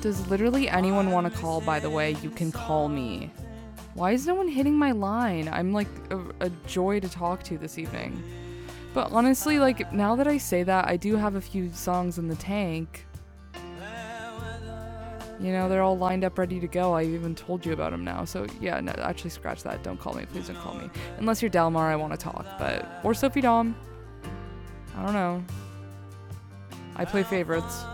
Does literally anyone want to call, by the way? You can call me. Why is no one hitting my line? I'm like a joy to talk to this evening. But honestly, like, now that I say that, I do have a few songs in the tank. You know, they're all lined up ready to go. I even told you about them now. So yeah, no, actually scratch that. Don't call me. Please don't call me. Unless you're Delmar, I want to talk. Or Sophie Dom. I don't know. I play favorites.